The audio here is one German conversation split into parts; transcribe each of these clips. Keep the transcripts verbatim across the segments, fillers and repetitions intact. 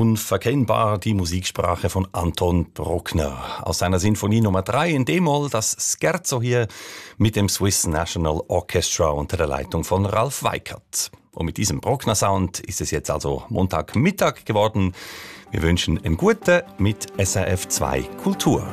Unverkennbar, die Musiksprache von Anton Bruckner. Aus seiner Sinfonie Nummer drei in D-Moll, das Scherzo hier mit dem Swiss National Orchestra unter der Leitung von Ralf Weikert. Und mit diesem Bruckner-Sound ist es jetzt also Montagmittag geworden. Wir wünschen einen guten mit S R F zwei Kultur.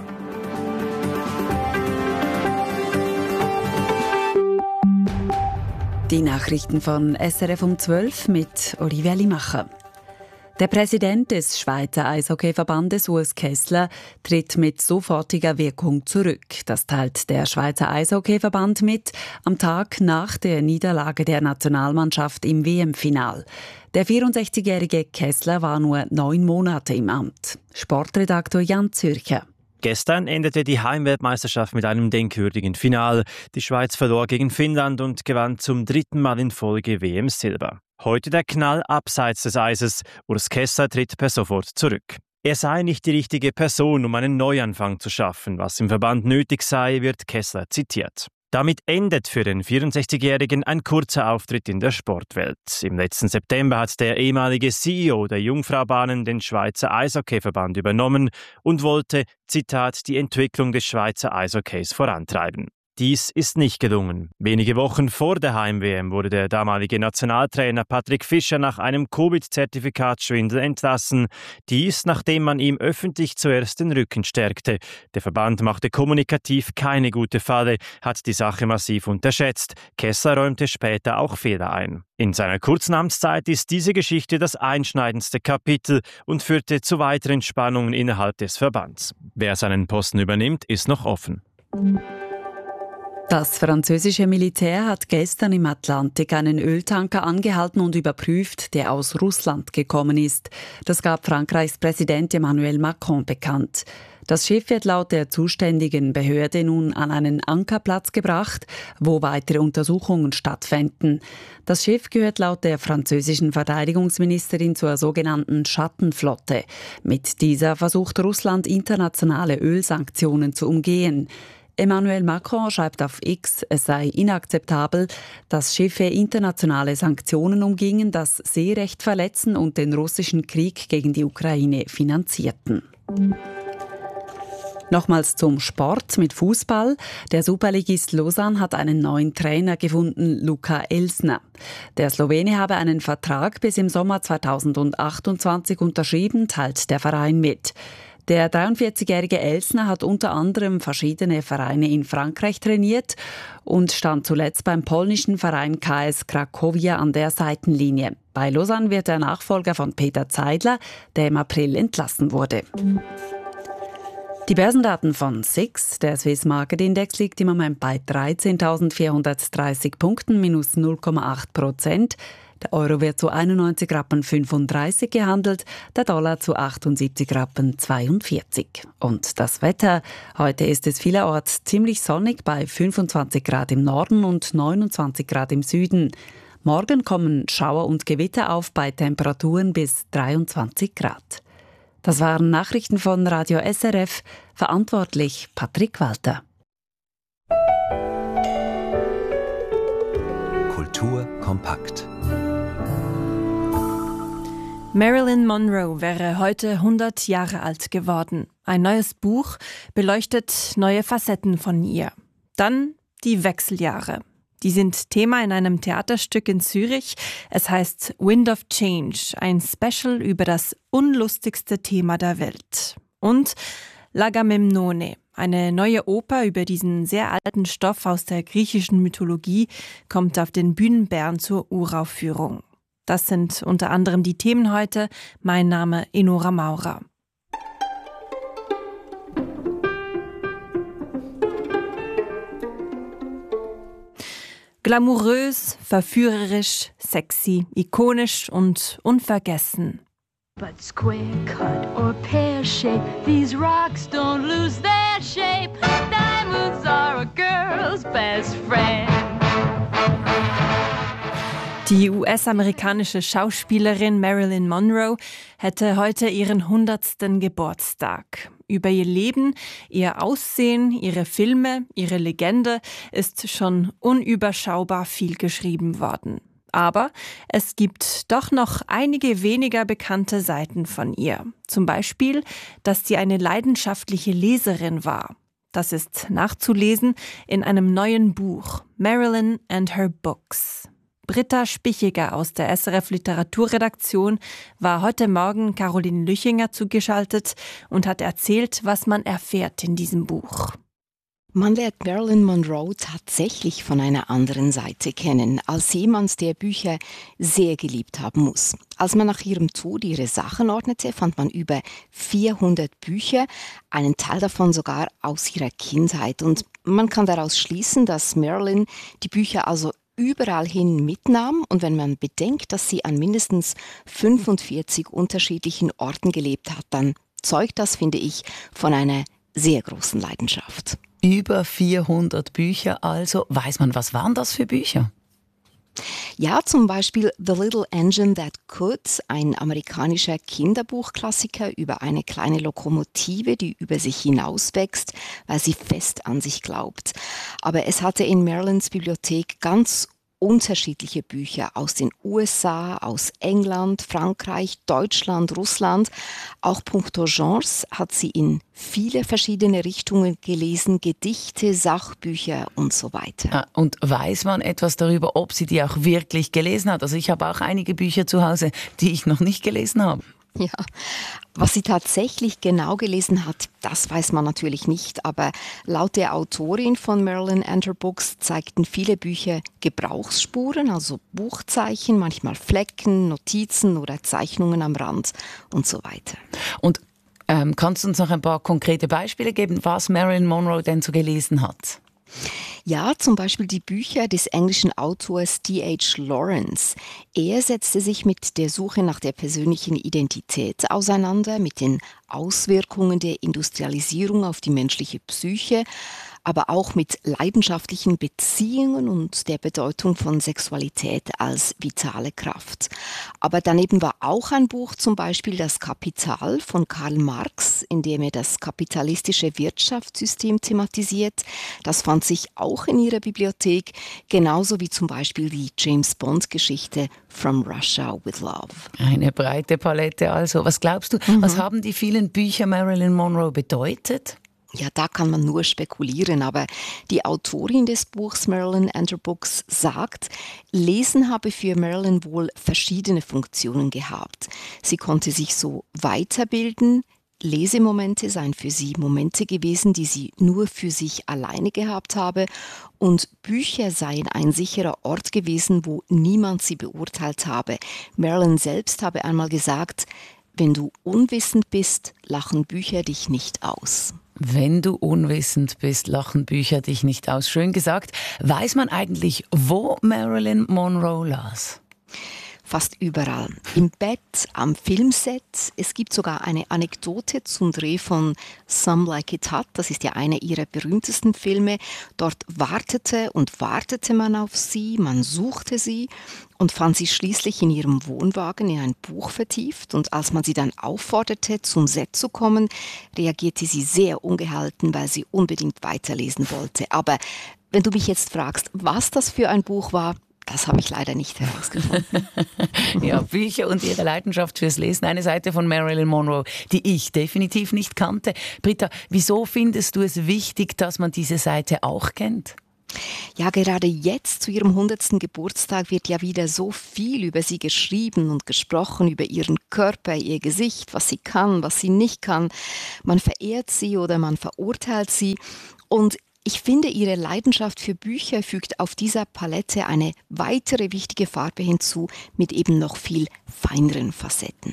Die Nachrichten von S R F um zwölf mit Olivia Limacher. Der Präsident des Schweizer Eishockeyverbandes Urs Kessler tritt mit sofortiger Wirkung zurück. Das teilt der Schweizer Eishockeyverband mit am Tag nach der Niederlage der Nationalmannschaft im W M-Final. Der vierundsechzigjährige Kessler war nur neun Monate im Amt. Sportredaktor Jan Zürcher. Gestern endete die Heimweltmeisterschaft mit einem denkwürdigen Final. Die Schweiz verlor gegen Finnland und gewann zum dritten Mal in Folge W M-Silber. Heute der Knall abseits des Eises. Urs Kessler tritt per sofort zurück. Er sei nicht die richtige Person, um einen Neuanfang zu schaffen. Was im Verband nötig sei, wird Kessler zitiert. Damit endet für den vierundsechzigjährigen ein kurzer Auftritt in der Sportwelt. Im letzten September hat der ehemalige C E O der Jungfraubahnen den Schweizer Eishockeyverband übernommen und wollte, Zitat, die Entwicklung des Schweizer Eishockeys vorantreiben. Dies ist nicht gelungen. Wenige Wochen vor der Heim-W M wurde der damalige Nationaltrainer Patrick Fischer nach einem Covid-Zertifikatsschwindel entlassen. Dies, nachdem man ihm öffentlich zuerst den Rücken stärkte. Der Verband machte kommunikativ keine gute Falle, hat die Sache massiv unterschätzt. Kessler räumte später auch Fehler ein. In seiner kurzen Amtszeit ist diese Geschichte das einschneidendste Kapitel und führte zu weiteren Spannungen innerhalb des Verbands. Wer seinen Posten übernimmt, ist noch offen. Das französische Militär hat gestern im Atlantik einen Öltanker angehalten und überprüft, der aus Russland gekommen ist. Das gab Frankreichs Präsident Emmanuel Macron bekannt. Das Schiff wird laut der zuständigen Behörde nun an einen Ankerplatz gebracht, wo weitere Untersuchungen stattfinden. Das Schiff gehört laut der französischen Verteidigungsministerin zur sogenannten Schattenflotte. Mit dieser versucht Russland, internationale Ölsanktionen zu umgehen. Emmanuel Macron schreibt auf X, es sei inakzeptabel, dass Schiffe internationale Sanktionen umgingen, das Seerecht verletzen und den russischen Krieg gegen die Ukraine finanzierten. Nochmals zum Sport mit Fußball. Der Superligist Lausanne hat einen neuen Trainer gefunden, Luka Elsner. Der Slowene habe einen Vertrag bis im Sommer zweitausendachtundzwanzig unterschrieben, teilt der Verein mit. Der dreiundvierzigjährige Elsner hat unter anderem verschiedene Vereine in Frankreich trainiert und stand zuletzt beim polnischen Verein K S Cracovia an der Seitenlinie. Bei Lausanne wird er Nachfolger von Peter Zeidler, der im April entlassen wurde. Die Börsendaten von S I X, der Swiss Market Index, liegt im Moment bei dreizehntausendvierhundertdreißig Punkten, minus null Komma acht Prozent. Der Euro wird zu einundneunzig Rappen fünfunddreißig gehandelt, der Dollar zu achtundsiebzig Rappen zweiundvierzig. Und das Wetter? Heute ist es vielerorts ziemlich sonnig bei fünfundzwanzig Grad im Norden und neunundzwanzig Grad im Süden. Morgen kommen Schauer und Gewitter auf bei Temperaturen bis dreiundzwanzig Grad. Das waren Nachrichten von Radio S R F, verantwortlich Patrick Walter. Kultur kompakt. Marilyn Monroe wäre heute hundert Jahre alt geworden. Ein neues Buch beleuchtet neue Facetten von ihr. Dann die Wechseljahre. Die sind Thema in einem Theaterstück in Zürich. Es heißt Wind of Change, ein Special über das unlustigste Thema der Welt. Und L'agamemnone, eine neue Oper über diesen sehr alten Stoff aus der griechischen Mythologie, kommt auf den Bühnen Bern zur Uraufführung. Das sind unter anderem die Themen heute. Mein Name Enora Maurer. Glamourös, verführerisch, sexy, ikonisch und unvergessen. But square cut or pear shape, these rocks don't lose their shape. Diamonds are a girl's best friend. Die U S-amerikanische Schauspielerin Marilyn Monroe hätte heute ihren hundertsten Geburtstag. Über ihr Leben, ihr Aussehen, ihre Filme, ihre Legende ist schon unüberschaubar viel geschrieben worden. Aber es gibt doch noch einige weniger bekannte Seiten von ihr. Zum Beispiel, dass sie eine leidenschaftliche Leserin war. Das ist nachzulesen in einem neuen Buch, Marilyn and Her Books. Britta Spichiger aus der S R F Literaturredaktion war heute Morgen Caroline Lüchinger zugeschaltet und hat erzählt, was man erfährt in diesem Buch. Man lernt Marilyn Monroe tatsächlich von einer anderen Seite kennen, als jemand, der Bücher sehr geliebt haben muss. Als man nach ihrem Tod ihre Sachen ordnete, fand man über vierhundert Bücher, einen Teil davon sogar aus ihrer Kindheit. Und man kann daraus schließen, dass Marilyn die Bücher also überall hin mitnahm, und wenn man bedenkt, dass sie an mindestens fünfundvierzig unterschiedlichen Orten gelebt hat, dann zeugt das, finde ich, von einer sehr großen Leidenschaft. Über vierhundert Bücher also. Weiß man, was waren das für Bücher? Ja, zum Beispiel The Little Engine That Could, ein amerikanischer Kinderbuchklassiker über eine kleine Lokomotive, die über sich hinauswächst, weil sie fest an sich glaubt. Aber es hatte in Marilyns Bibliothek ganz unterschiedliche Bücher aus den U S A, aus England, Frankreich, Deutschland, Russland. Auch puncto Genres hat sie in viele verschiedene Richtungen gelesen, Gedichte, Sachbücher und so weiter. Ah, und weiß man etwas darüber, ob sie die auch wirklich gelesen hat? Also ich habe auch einige Bücher zu Hause, die ich noch nicht gelesen habe. Ja, was sie tatsächlich genau gelesen hat, das weiß man natürlich nicht, aber laut der Autorin von Marilyn and Her Books zeigten viele Bücher Gebrauchsspuren, also Buchzeichen, manchmal Flecken, Notizen oder Zeichnungen am Rand und so weiter. Und ähm, kannst du uns noch ein paar konkrete Beispiele geben, was Marilyn Monroe denn so gelesen hat? Ja, zum Beispiel die Bücher des englischen Autors D H Lawrence. Er setzte sich mit der Suche nach der persönlichen Identität auseinander, mit den Auswirkungen der Industrialisierung auf die menschliche Psyche, aber auch mit leidenschaftlichen Beziehungen und der Bedeutung von Sexualität als vitale Kraft. Aber daneben war auch ein Buch, zum Beispiel Das Kapital von Karl Marx, in dem er das kapitalistische Wirtschaftssystem thematisiert. Das fand sich auch in ihrer Bibliothek, genauso wie zum Beispiel die James-Bond-Geschichte From Russia with Love. Eine breite Palette also. Was glaubst du, mhm. was haben die vielen Bücher Marilyn Monroe bedeutet? Ja, da kann man nur spekulieren, aber die Autorin des Buchs Marilyn and Her Books sagt, Lesen habe für Marilyn wohl verschiedene Funktionen gehabt. Sie konnte sich so weiterbilden. Lesemomente seien für sie Momente gewesen, die sie nur für sich alleine gehabt habe, und Bücher seien ein sicherer Ort gewesen, wo niemand sie beurteilt habe. Marilyn selbst habe einmal gesagt, wenn du unwissend bist, lachen Bücher dich nicht aus. Wenn du unwissend bist, lachen Bücher dich nicht aus. Schön gesagt. Weiß man eigentlich, wo Marilyn Monroe las? Fast überall. Im Bett, am Filmset. Es gibt sogar eine Anekdote zum Dreh von Some Like It Hot. Das ist ja einer ihrer berühmtesten Filme. Dort wartete und wartete man auf sie, man suchte sie und fand sie schließlich in ihrem Wohnwagen in ein Buch vertieft. Und als man sie dann aufforderte, zum Set zu kommen, reagierte sie sehr ungehalten, weil sie unbedingt weiterlesen wollte. Aber wenn du mich jetzt fragst, was das für ein Buch war, das habe ich leider nicht herausgefunden. Ja, Bücher und ihre Leidenschaft fürs Lesen. Eine Seite von Marilyn Monroe, die ich definitiv nicht kannte. Britta, wieso findest du es wichtig, dass man diese Seite auch kennt? Ja, gerade jetzt zu ihrem hundertsten Geburtstag wird ja wieder so viel über sie geschrieben und gesprochen, über ihren Körper, ihr Gesicht, was sie kann, was sie nicht kann. Man verehrt sie oder man verurteilt sie. Und ich finde, ihre Leidenschaft für Bücher fügt auf dieser Palette eine weitere wichtige Farbe hinzu, mit eben noch viel feineren Facetten.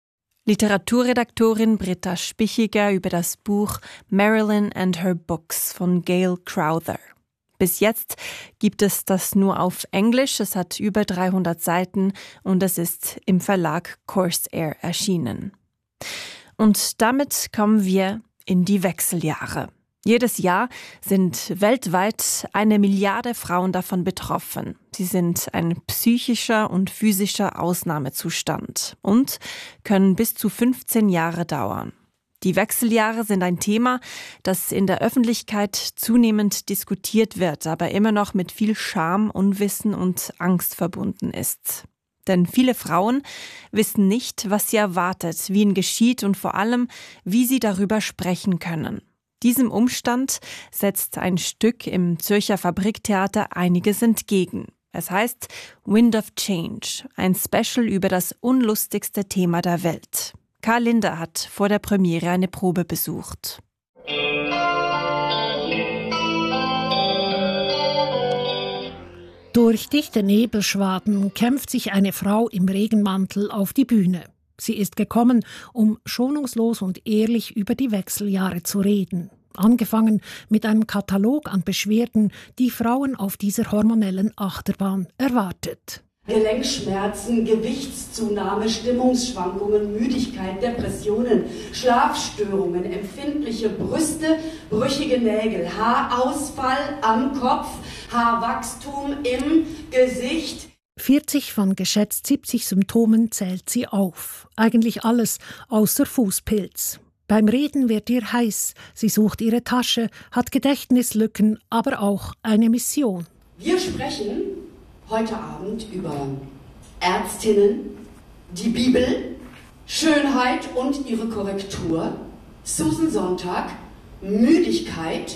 Literaturredaktorin Britta Spichiger über das Buch Marilyn and Her Books von Gail Crowther. Bis jetzt gibt es das nur auf Englisch. Es hat über dreihundert Seiten und es ist im Verlag Corsair erschienen. Und damit kommen wir in die Wechseljahre. Jedes Jahr sind weltweit eine Milliarde Frauen davon betroffen. Sie sind ein psychischer und physischer Ausnahmezustand und können bis zu fünfzehn Jahre dauern. Die Wechseljahre sind ein Thema, das in der Öffentlichkeit zunehmend diskutiert wird, aber immer noch mit viel Scham, Unwissen und Angst verbunden ist. Denn viele Frauen wissen nicht, was sie erwartet, wie ihnen geschieht und vor allem, wie sie darüber sprechen können. Diesem Umstand setzt ein Stück im Zürcher Fabriktheater einiges entgegen. Es heißt Wind of Change, ein Special über das unlustigste Thema der Welt. Karl Linder hat vor der Premiere eine Probe besucht. Durch dichte Nebelschwaden kämpft sich eine Frau im Regenmantel auf die Bühne. Sie ist gekommen, um schonungslos und ehrlich über die Wechseljahre zu reden. Angefangen mit einem Katalog an Beschwerden, die Frauen auf dieser hormonellen Achterbahn erwartet. Gelenkschmerzen, Gewichtszunahme, Stimmungsschwankungen, Müdigkeit, Depressionen, Schlafstörungen, empfindliche Brüste, brüchige Nägel, Haarausfall am Kopf, Haarwachstum im Gesicht. vierzig von geschätzt siebzig Symptomen zählt sie auf. Eigentlich alles außer Fußpilz. Beim Reden wird ihr heiß, sie sucht ihre Tasche, hat Gedächtnislücken, aber auch eine Mission. Wir sprechen heute Abend über Ärztinnen, die Bibel, Schönheit und ihre Korrektur, Susan Sontag, Müdigkeit,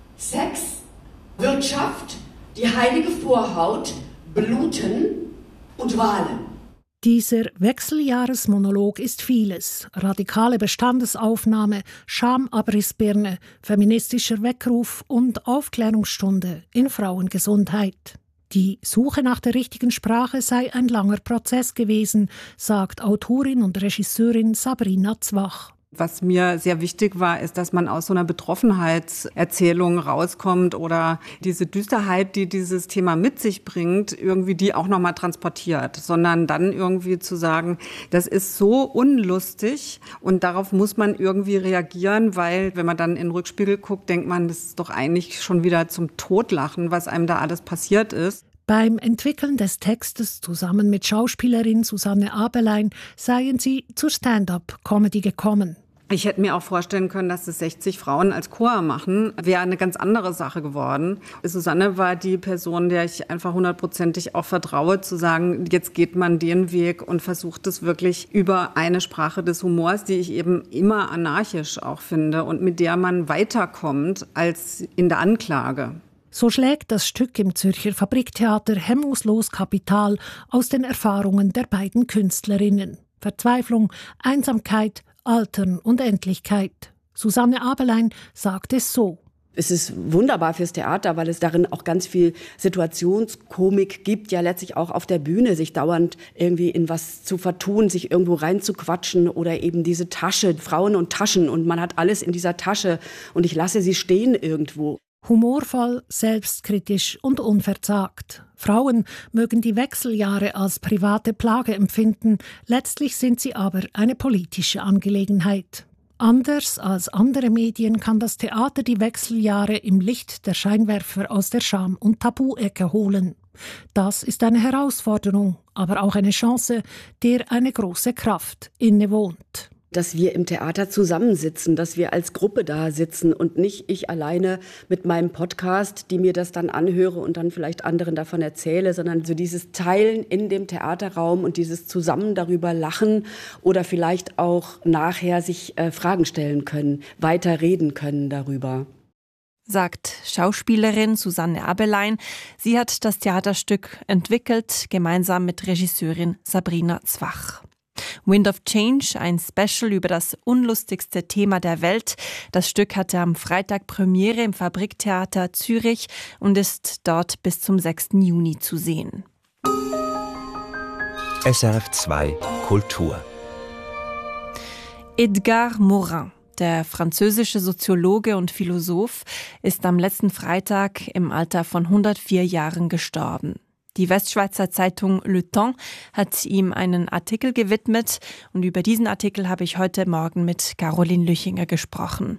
Sex, Wirtschaft, die heilige Vorhaut, Bluten und Wahlen. Dieser Wechseljahresmonolog ist vieles. Radikale Bestandesaufnahme, Schamabrissbirne, feministischer Weckruf und Aufklärungsstunde in Frauengesundheit. Die Suche nach der richtigen Sprache sei ein langer Prozess gewesen, sagt Autorin und Regisseurin Sabrina Zwach. Was mir sehr wichtig war, ist, dass man aus so einer Betroffenheitserzählung rauskommt oder diese Düsterheit, die dieses Thema mit sich bringt, irgendwie die auch nochmal transportiert, sondern dann irgendwie zu sagen, das ist so unlustig und darauf muss man irgendwie reagieren, weil wenn man dann in den Rückspiegel guckt, denkt man, das ist doch eigentlich schon wieder zum Totlachen, was einem da alles passiert ist. Beim Entwickeln des Textes zusammen mit Schauspielerin Susanne Abelein seien sie zur Stand-up-Comedy gekommen. Ich hätte mir auch vorstellen können, dass das sechzig Frauen als Chor machen, wäre eine ganz andere Sache geworden. Susanne war die Person, der ich einfach hundertprozentig auch vertraue, zu sagen, jetzt geht man den Weg und versucht es wirklich über eine Sprache des Humors, die ich eben immer anarchisch auch finde und mit der man weiterkommt als in der Anklage. So schlägt das Stück im Zürcher Fabriktheater hemmungslos Kapital aus den Erfahrungen der beiden Künstlerinnen. Verzweiflung, Einsamkeit, Altern und Endlichkeit. Susanne Abelein sagt es so. Es ist wunderbar fürs Theater, weil es darin auch ganz viel Situationskomik gibt, ja letztlich auch auf der Bühne, sich dauernd irgendwie in was zu vertun, sich irgendwo reinzuquatschen oder eben diese Tasche, Frauen und Taschen und man hat alles in dieser Tasche und ich lasse sie stehen irgendwo. Humorvoll, selbstkritisch und unverzagt. Frauen mögen die Wechseljahre als private Plage empfinden, letztlich sind sie aber eine politische Angelegenheit. Anders als andere Medien kann das Theater die Wechseljahre im Licht der Scheinwerfer aus der Scham- und Tabu-Ecke holen. Das ist eine Herausforderung, aber auch eine Chance, der eine große Kraft innewohnt. Dass wir im Theater zusammensitzen, dass wir als Gruppe da sitzen und nicht ich alleine mit meinem Podcast, die mir das dann anhöre und dann vielleicht anderen davon erzähle, sondern so dieses Teilen in dem Theaterraum und dieses zusammen darüber lachen oder vielleicht auch nachher sich äh, Fragen stellen können, weiter reden können darüber. Sagt Schauspielerin Susanne Abelein. Sie hat das Theaterstück entwickelt, gemeinsam mit Regisseurin Sabrina Zwach. Wind of Change, ein Special über das unlustigste Thema der Welt. Das Stück hatte am Freitag Premiere im Fabriktheater Zürich und ist dort bis zum sechsten Juni zu sehen. S R F zwei Kultur. Edgar Morin, der französische Soziologe und Philosoph, ist am letzten Freitag im Alter von hundertvier Jahren gestorben. Die Westschweizer Zeitung Le Temps hat ihm einen Artikel gewidmet und über diesen Artikel habe ich heute Morgen mit Caroline Lüchinger gesprochen.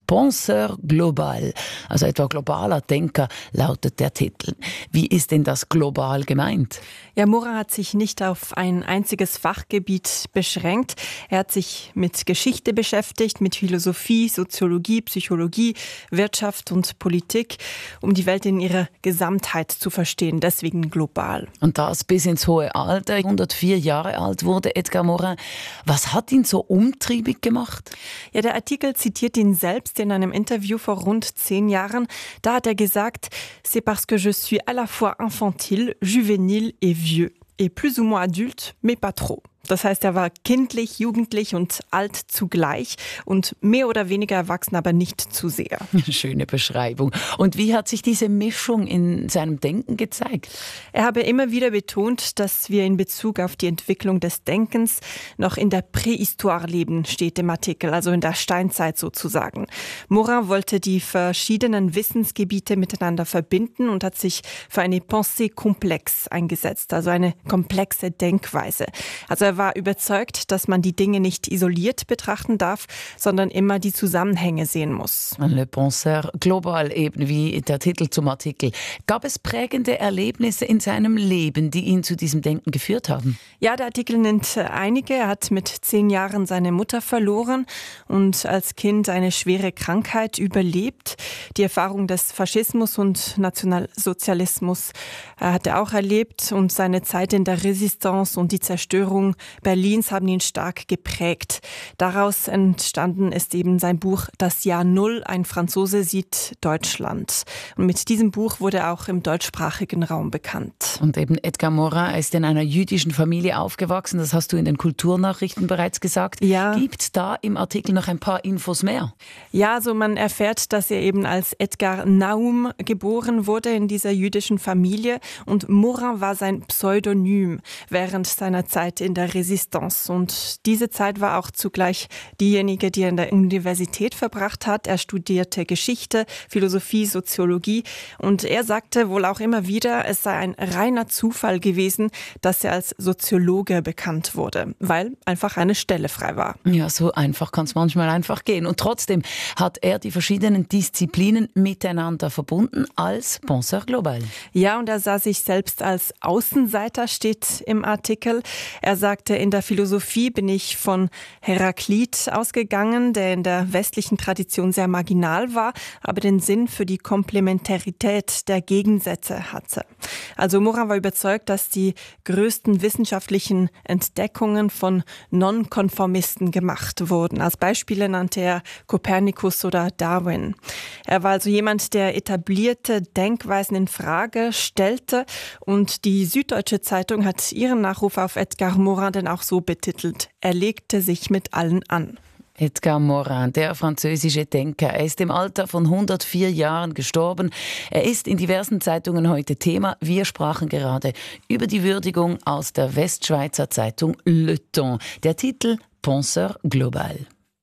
Penseur global, also etwa globaler Denker, lautet der Titel. Wie ist denn das global gemeint? Ja, Morin hat sich nicht auf ein einziges Fachgebiet beschränkt. Er hat sich mit Geschichte beschäftigt, mit Philosophie, Soziologie, Psychologie, Wirtschaft und Politik, um die Welt in ihrer Gesamtheit zu verstehen, deswegen global. Und das bis ins hohe Alter. hundertvier Jahre alt wurde Edgar Morin. Was hat ihn so umtriebig gemacht? Ja, der Artikel zitiert ihn selbst in einem Interview vor rund zehn Jahren. Da hat er gesagt, c'est parce que je suis à la fois infantile, juvénile et vieux. Et plus ou moins adulte, mais pas trop. Das heißt, er war kindlich, jugendlich und alt zugleich und mehr oder weniger erwachsen, aber nicht zu sehr. Schöne Beschreibung. Und wie hat sich diese Mischung in seinem Denken gezeigt? Er habe immer wieder betont, dass wir in Bezug auf die Entwicklung des Denkens noch in der Prähistoire leben, steht im Artikel, also in der Steinzeit sozusagen. Morin wollte die verschiedenen Wissensgebiete miteinander verbinden und hat sich für eine Pensée complexe eingesetzt, also eine komplexe Denkweise. Also er war überzeugt, dass man die Dinge nicht isoliert betrachten darf, sondern immer die Zusammenhänge sehen muss. Le Penseur global, eben wie der Titel zum Artikel. Gab es prägende Erlebnisse in seinem Leben, die ihn zu diesem Denken geführt haben? Ja, der Artikel nennt einige. Er hat mit zehn Jahren seine Mutter verloren und als Kind eine schwere Krankheit überlebt. Die Erfahrung des Faschismus und Nationalsozialismus hat er auch erlebt und seine Zeit in der Resistance und die Zerstörung Berlins haben ihn stark geprägt. Daraus entstanden ist eben sein Buch Das Jahr Null, ein Franzose sieht Deutschland. Und mit diesem Buch wurde er auch im deutschsprachigen Raum bekannt. Und eben Edgar Morin ist in einer jüdischen Familie aufgewachsen, das hast du in den Kulturnachrichten bereits gesagt. Ja. Gibt es da im Artikel noch ein paar Infos mehr? Ja, also man erfährt, dass er eben als Edgar Naum geboren wurde in dieser jüdischen Familie und Morin war sein Pseudonym während seiner Zeit in der Resistance. Und diese Zeit war auch zugleich diejenige, die er in der Universität verbracht hat. Er studierte Geschichte, Philosophie, Soziologie und er sagte wohl auch immer wieder, es sei ein reiner Zufall gewesen, dass er als Soziologe bekannt wurde, weil einfach eine Stelle frei war. Ja, so einfach kann es manchmal einfach gehen. Und trotzdem hat er die verschiedenen Disziplinen miteinander verbunden als Penseur global. Ja, und er sah sich selbst als Außenseiter, steht im Artikel. Er sagte, in der Philosophie bin ich von Heraklit ausgegangen, der in der westlichen Tradition sehr marginal war, aber den Sinn für die Komplementarität der Gegensätze hatte. Also Morin war überzeugt, dass die größten wissenschaftlichen Entdeckungen von Nonkonformisten gemacht wurden. Als Beispiele nannte er Kopernikus oder Darwin. Er war also jemand, der etablierte Denkweisen in Frage stellte und die Süddeutsche Zeitung hat ihren Nachruf auf Edgar Morin dann auch so betitelt: Er legte sich mit allen an. Edgar Morin, der französische Denker. Er ist im Alter von hundertvier Jahren gestorben. Er ist in diversen Zeitungen heute Thema. Wir sprachen gerade über die Würdigung aus der Westschweizer Zeitung Le Temps. Der Titel Penseur global.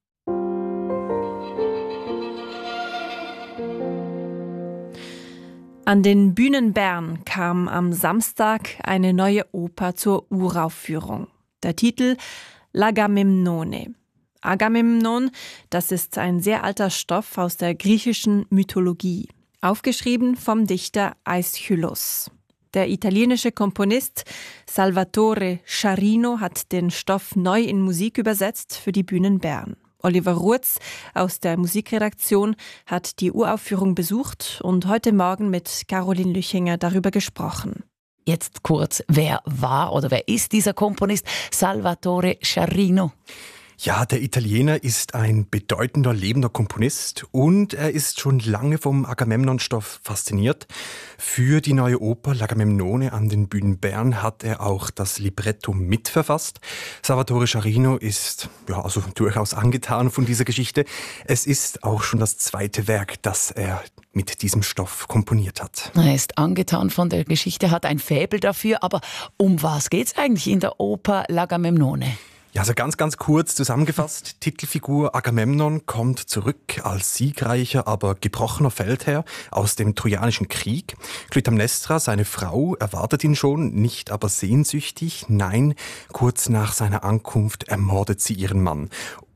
An den Bühnen Bern kam am Samstag eine neue Oper zur Uraufführung. Der Titel L'Agamemnone. Agamemnon, das ist ein sehr alter Stoff aus der griechischen Mythologie, aufgeschrieben vom Dichter Aeschylus. Der italienische Komponist Salvatore Sciarrino hat den Stoff neu in Musik übersetzt für die Bühnen Bern. Oliver Ruetz aus der Musikredaktion hat die Uraufführung besucht und heute Morgen mit Caroline Lüchinger darüber gesprochen. Jetzt kurz, wer war oder wer ist dieser Komponist Salvatore Sciarrino? Ja, der Italiener ist ein bedeutender lebender Komponist und er ist schon lange vom Agamemnon-Stoff fasziniert. Für die neue Oper L'Agamemnone an den Bühnen Bern hat er auch das Libretto mitverfasst. Salvatore Sciarrino ist ja also durchaus angetan von dieser Geschichte. Es ist auch schon das zweite Werk, das er mit diesem Stoff komponiert hat. Er ist angetan von der Geschichte, hat ein Faible dafür, aber um was geht's eigentlich in der Oper L'Agamemnone? Ja, also ganz, ganz kurz zusammengefasst. Titelfigur Agamemnon kommt zurück als siegreicher, aber gebrochener Feldherr aus dem Trojanischen Krieg. Clytemnestra, seine Frau, erwartet ihn schon, nicht aber sehnsüchtig. Nein, kurz nach seiner Ankunft ermordet sie ihren Mann.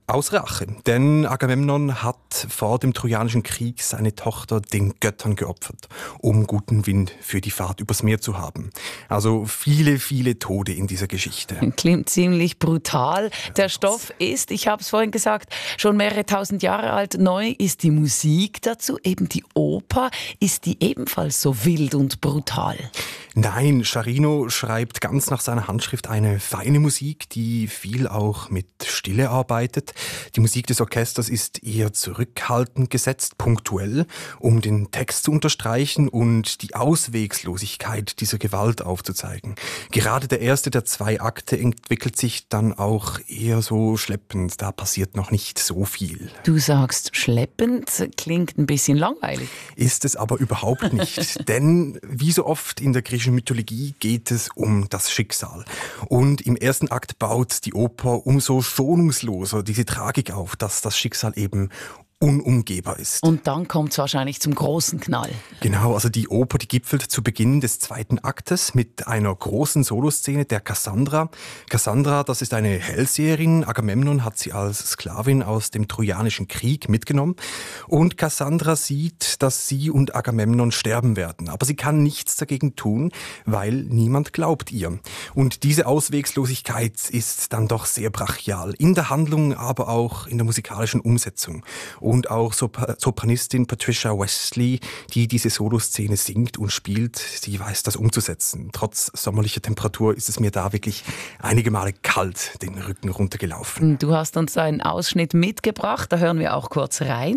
Aus Rache, denn Agamemnon hat vor dem Trojanischen Krieg seine Tochter den Göttern geopfert, um guten Wind für die Fahrt übers Meer zu haben. Also viele, viele Tode in dieser Geschichte. Klingt ziemlich brutal. Der Stoff ist, ich habe es vorhin gesagt, schon mehrere tausend Jahre alt. Neu ist die Musik dazu, eben die Oper. Ist die ebenfalls so wild und brutal? Nein, Sciarrino schreibt ganz nach seiner Handschrift eine feine Musik, die viel auch mit Stille arbeitet. Die Musik des Orchesters ist eher zurückhaltend gesetzt, punktuell, um den Text zu unterstreichen und die Auswegslosigkeit dieser Gewalt aufzuzeigen. Gerade der erste der zwei Akte entwickelt sich dann auch eher so schleppend. Da passiert noch nicht so viel. Du sagst schleppend, klingt ein bisschen langweilig. Ist es aber überhaupt nicht, denn wie so oft in der griechischen Mythologie geht es um das Schicksal. Und im ersten Akt baut die Oper umso schonungsloser diese Tragik auf, dass das Schicksal eben unumgehbar ist. Und dann kommt es wahrscheinlich zum großen Knall. Genau, also die Oper, die gipfelt zu Beginn des zweiten Aktes mit einer großen Soloszene der Kassandra. Kassandra, das ist eine Hellseherin. Agamemnon hat sie als Sklavin aus dem Trojanischen Krieg mitgenommen. Und Kassandra sieht, dass sie und Agamemnon sterben werden. Aber sie kann nichts dagegen tun, weil niemand glaubt ihr. Und diese Auswegslosigkeit ist dann doch sehr brachial. In der Handlung, aber auch in der musikalischen Umsetzung. Und auch Sopranistin Patricia Wesley, die diese Soloszene singt und spielt, sie weiß das umzusetzen. Trotz sommerlicher Temperatur ist es mir da wirklich einige Male kalt den Rücken runtergelaufen. Du hast uns einen Ausschnitt mitgebracht, da hören wir auch kurz rein.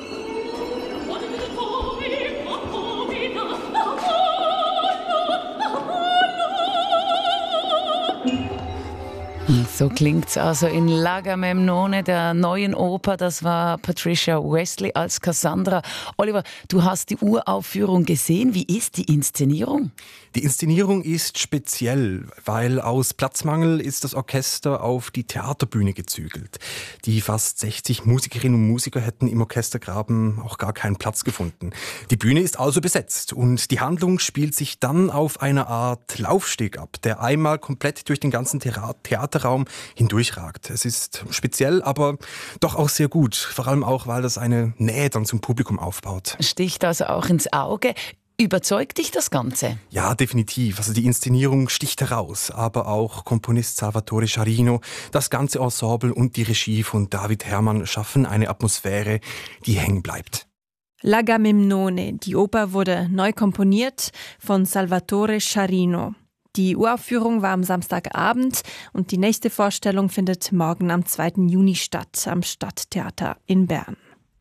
So klingt's also in L'Agamemnone, der neuen Oper. Das war Patricia Wesley als Cassandra. Oliver, du hast die Uraufführung gesehen. Wie ist die Inszenierung? Die Inszenierung ist speziell, weil aus Platzmangel ist das Orchester auf die Theaterbühne gezügelt. Die fast sechzig Musikerinnen und Musiker hätten im Orchestergraben auch gar keinen Platz gefunden. Die Bühne ist also besetzt und die Handlung spielt sich dann auf einer Art Laufsteg ab, der einmal komplett durch den ganzen Theaterraum hindurchragt. Es ist speziell, aber doch auch sehr gut, vor allem auch, weil das eine Nähe dann zum Publikum aufbaut. Sticht also auch ins Auge. Überzeugt dich das Ganze? Ja, definitiv. Also die Inszenierung sticht heraus, aber auch Komponist Salvatore Sciarrino, das ganze Ensemble und die Regie von David Herrmann schaffen eine Atmosphäre, die hängen bleibt. L'Agamemnone, die Oper wurde neu komponiert von Salvatore Sciarrino. Die Uraufführung war am Samstagabend und die nächste Vorstellung findet morgen am zweiten Juni statt am Stadttheater in Bern.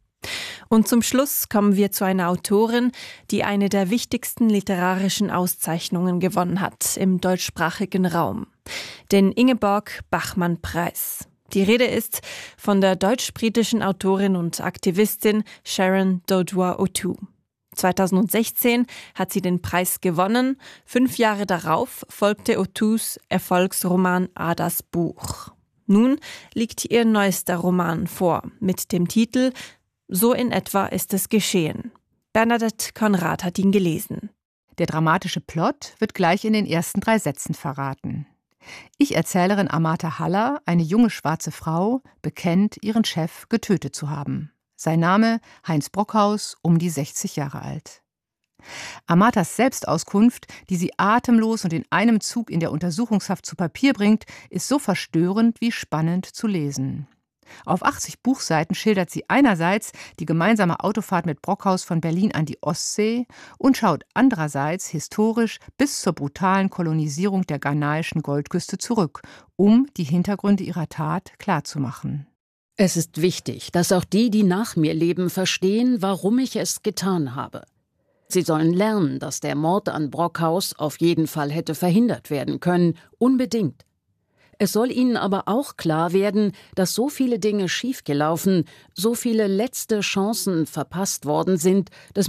Und zum Schluss kommen wir zu einer Autorin, die eine der wichtigsten literarischen Auszeichnungen gewonnen hat im deutschsprachigen Raum, den Ingeborg-Bachmann-Preis. Die Rede ist von der deutsch-britischen Autorin und Aktivistin Sharon Dodua-O'Toole. zweitausendsechzehn hat sie den Preis gewonnen. Fünf Jahre darauf folgte O'Tooles Erfolgsroman Adas Buch. Nun liegt ihr neuester Roman vor mit dem Titel So in etwa ist es geschehen. Bernadette Konrad hat ihn gelesen. Der dramatische Plot wird gleich in den ersten drei Sätzen verraten. Ich-Erzählerin Amata Haller, eine junge schwarze Frau, bekennt, ihren Chef getötet zu haben. Sein Name Heinz Brockhaus, um die sechzig Jahre alt. Amatas Selbstauskunft, die sie atemlos und in einem Zug in der Untersuchungshaft zu Papier bringt, ist so verstörend wie spannend zu lesen. Auf achtzig Buchseiten schildert sie einerseits die gemeinsame Autofahrt mit Brockhaus von Berlin an die Ostsee und schaut andererseits historisch bis zur brutalen Kolonisierung der ghanaischen Goldküste zurück, um die Hintergründe ihrer Tat klarzumachen. Es ist wichtig, dass auch die, die nach mir leben, verstehen, warum ich es getan habe. Sie sollen lernen, dass der Mord an Brockhaus auf jeden Fall hätte verhindert werden können, unbedingt. Es soll ihnen aber auch klar werden, dass so viele Dinge schiefgelaufen, so viele letzte Chancen verpasst worden sind, dass